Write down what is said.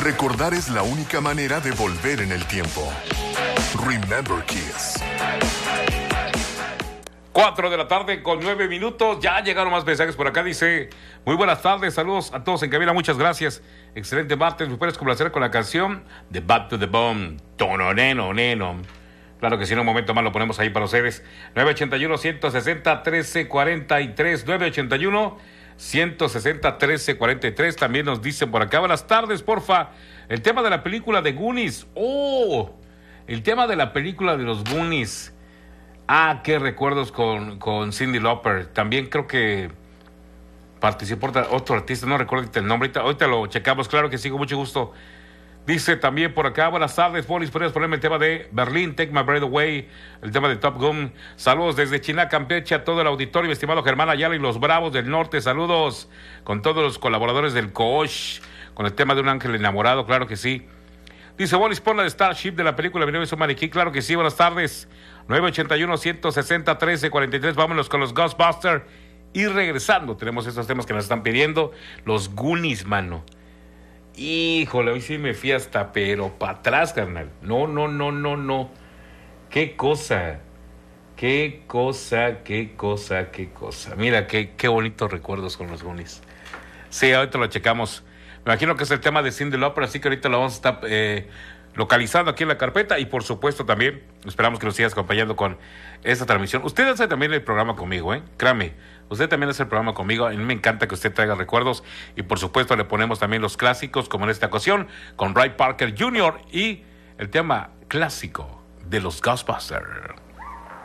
Recordar es la única manera de volver en el tiempo. Remember Kiss. 4 de la tarde con 9 minutos. Ya llegaron más mensajes por acá. Dice: muy buenas tardes, saludos a todos en cabina, muchas gracias. Excelente martes, me puedes complacer con la canción de Back to the Bone. Tono, neno, neno. Claro que si en un momento más lo ponemos ahí para ustedes. 981-160-1343. 981-160-1343. También nos dicen por acá: buenas tardes, porfa. El tema de la película de Goonies. ¡Oh! El tema de la película de los Goonies. Ah, qué recuerdos con Cyndi Lauper. También creo que participó otro artista, no recuerdo el nombre. Ahorita lo checamos, claro que sí, con mucho gusto. Dice también por acá: buenas tardes, Polis, ¿podrías ponerme el tema de Berlín, Take My Breath Away, el tema de Top Gun? Saludos desde China, Campeche, a todo el auditorio, mi estimado Germán Ayala y los Bravos del Norte. Saludos con todos los colaboradores del Coach, con el tema de un ángel enamorado, claro que sí. Dice: Bolis, pon la de Starship de la película Mi novio es un maniquí. Claro que sí, buenas tardes. 981-160-1343. Vámonos con los Ghostbusters. Y regresando, tenemos estos temas que nos están pidiendo. Los Goonies, mano. Híjole, hoy sí me fui hasta, pero para atrás, carnal. No. Qué cosa. Mira, qué bonitos recuerdos con los Goonies. Sí, ahorita lo checamos. Me imagino que es el tema de Cyndi Lauper, así que ahorita lo vamos a estar localizando aquí en la carpeta. Y por supuesto también esperamos que nos sigas acompañando con esta transmisión. Usted hace también el programa conmigo, créame. Usted también hace el programa conmigo. A mí me encanta que usted traiga recuerdos. Y por supuesto le ponemos también los clásicos, como en esta ocasión, con Ray Parker Jr. y el tema clásico de los Ghostbusters.